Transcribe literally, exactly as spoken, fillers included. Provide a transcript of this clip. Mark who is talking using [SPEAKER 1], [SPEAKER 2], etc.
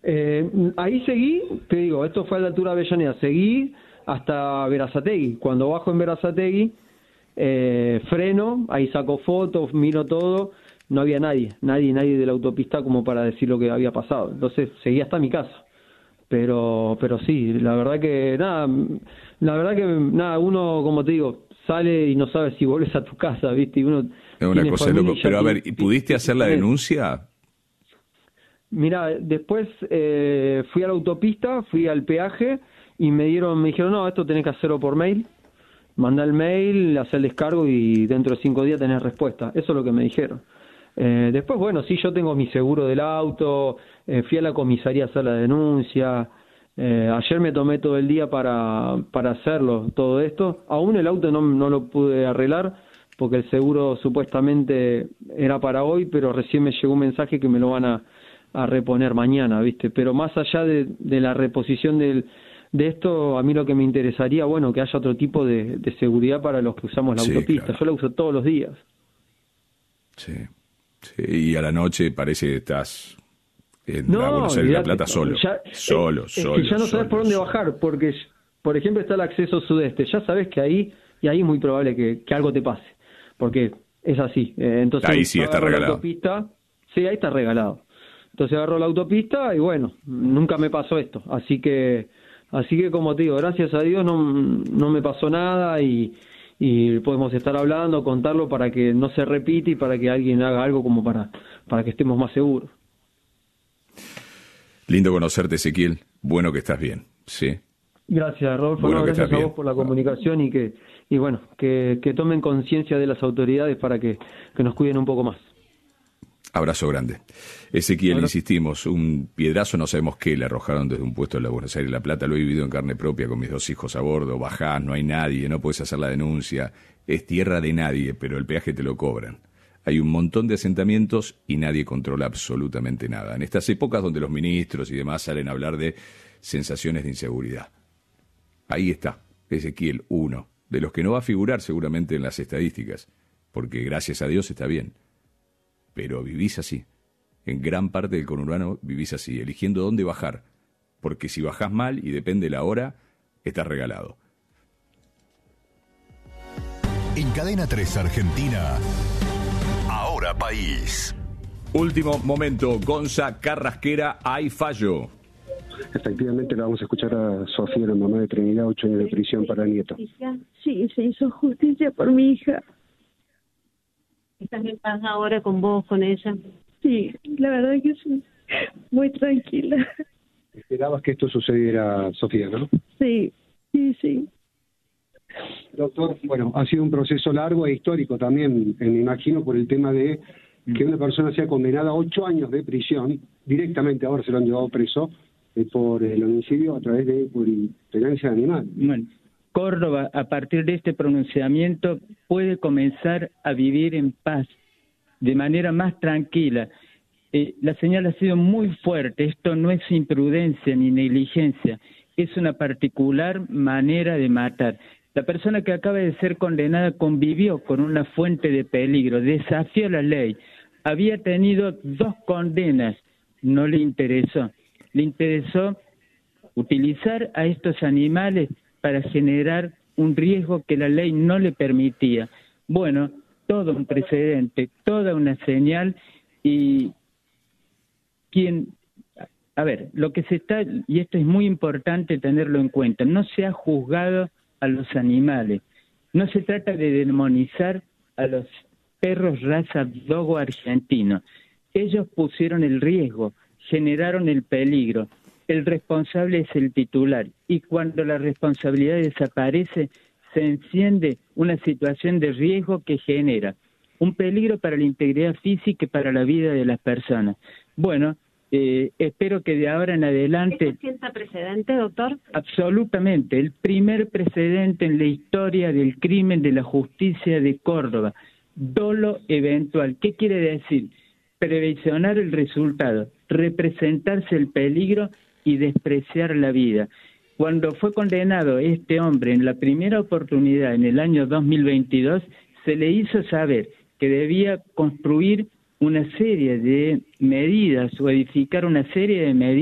[SPEAKER 1] Eh, ahí seguí, te digo, esto fue a la altura de Avellaneda, seguí hasta Berazategui. Cuando bajo en Berazategui, eh, freno, ahí saco fotos, miro todo, no había nadie, nadie, nadie de la autopista como para decir lo que había pasado. Entonces seguí hasta mi casa. Pero, pero sí, la verdad que nada, la verdad que nada, uno, como te digo, sale y no sabe si volves a tu casa, ¿viste? Y uno
[SPEAKER 2] es una cosa loco. Pero a ver, ¿y pudiste hacer la denuncia?
[SPEAKER 1] Mira, después eh, fui a la autopista, fui al peaje y me dieron, me dijeron, no, esto tenés que hacerlo por mail. Mandá el mail, hacer el descargo y dentro de cinco días tenés respuesta. Eso es lo que me dijeron. Eh, después, bueno, sí, yo tengo mi seguro del auto, eh, fui a la comisaría a hacer la denuncia. Eh, ayer me tomé todo el día para, para hacerlo, todo esto. Aún el auto no, no lo pude arreglar porque el seguro supuestamente era para hoy, pero recién me llegó un mensaje que me lo van a, a reponer mañana, ¿viste? Pero más allá de, de la reposición del de esto, a mí lo que me interesaría, bueno, que haya otro tipo de, de seguridad para los que usamos la
[SPEAKER 2] sí,
[SPEAKER 1] autopista.
[SPEAKER 2] claro.
[SPEAKER 1] Yo la uso todos los días.
[SPEAKER 2] Sí, sí, y a la noche parece que estás en
[SPEAKER 1] no,
[SPEAKER 2] la Buenos Aires de La Plata
[SPEAKER 1] no,
[SPEAKER 2] solo,
[SPEAKER 1] ya,
[SPEAKER 2] solo,
[SPEAKER 1] es,
[SPEAKER 2] solo.
[SPEAKER 1] Es que ya no
[SPEAKER 2] solo,
[SPEAKER 1] sabes por dónde
[SPEAKER 2] solo.
[SPEAKER 1] bajar, porque, por ejemplo, está el acceso sudeste. Ya sabes que ahí, y ahí es muy probable que, que algo te pase, porque es así. Eh, entonces,
[SPEAKER 2] ahí sí está regalado.
[SPEAKER 1] La autopista, sí, ahí está regalado. Entonces agarro la autopista y bueno, nunca me pasó esto, así que así que como te digo, gracias a Dios no, no me pasó nada y, y podemos estar hablando, contarlo para que no se repita y para que alguien haga algo como para, para que estemos más seguros.
[SPEAKER 2] Lindo conocerte, Ezequiel, bueno que estás bien, sí.
[SPEAKER 1] Gracias, Rodolfo,
[SPEAKER 2] bueno
[SPEAKER 1] no, gracias a
[SPEAKER 2] bien.
[SPEAKER 1] vos por la comunicación y que y bueno, que, que tomen conciencia de las autoridades para que, que nos cuiden un poco más.
[SPEAKER 2] Abrazo grande. Ezequiel, Abrazo. Insistimos, un piedrazo, no sabemos qué, le arrojaron desde un puesto de la Buenos Aires de La Plata, lo he vivido en carne propia con mis dos hijos a bordo, bajás, no hay nadie, no puedes hacer la denuncia, es tierra de nadie, pero el peaje te lo cobran. Hay un montón de asentamientos y nadie controla absolutamente nada. En estas épocas donde los ministros y demás salen a hablar de sensaciones de inseguridad. Ahí está, Ezequiel, uno, de los que no va a figurar seguramente en las estadísticas, porque gracias a Dios está bien. Pero vivís así. En gran parte del conurbano vivís así, eligiendo dónde bajar. Porque si bajás mal y depende la hora, estás regalado.
[SPEAKER 3] En Cadena tres Argentina, Ahora País.
[SPEAKER 2] Último momento, Gonza Carrasquera, hay fallo.
[SPEAKER 4] Efectivamente, la vamos a escuchar a Sofía, la mamá de Trinidad, ocho años de prisión para el nieto.
[SPEAKER 5] Sí, se hizo justicia por mi hija. ¿Estás en paz ahora con vos, con ella? Sí, la verdad que sí, muy tranquila.
[SPEAKER 4] Esperabas que esto sucediera, Sofía, ¿no?
[SPEAKER 5] Sí, sí, sí.
[SPEAKER 4] Doctor, bueno, ha sido un proceso largo e histórico también, me imagino, por el tema de que una persona sea condenada a ocho años de prisión, directamente ahora se lo han llevado preso, eh, por el homicidio a través de por tenencia de animal.
[SPEAKER 6] Bueno. Córdoba, a partir de este pronunciamiento, puede comenzar a vivir en paz, de manera más tranquila. Eh, la señal ha sido muy fuerte, esto no es imprudencia ni negligencia, es una particular manera de matar. La persona que acaba de ser condenada convivió con una fuente de peligro, desafió la ley, había tenido dos condenas, no le interesó. Le interesó utilizar a estos animales para generar un riesgo que la ley no le permitía. Bueno, todo un precedente, toda una señal y quien, a ver, lo que se está, y esto es muy importante tenerlo en cuenta, no se ha juzgado a los animales, no se trata de demonizar a los perros raza dogo argentino. Ellos pusieron el riesgo, generaron el peligro. El responsable es el titular y cuando la responsabilidad desaparece se enciende una situación de riesgo que genera un peligro para la integridad física y para la vida de las personas. Bueno, eh, espero que de ahora en adelante...
[SPEAKER 5] ¿Esto sienta precedente, doctor?
[SPEAKER 6] Absolutamente, el primer precedente en la historia del crimen de la justicia de Córdoba. Dolo eventual. ¿Qué quiere decir? Previsionar el resultado, representarse el peligro y despreciar la vida. Cuando fue condenado este hombre en la primera oportunidad en el año dos mil veintidós, se le hizo saber que debía construir una serie de medidas o edificar una serie de medidas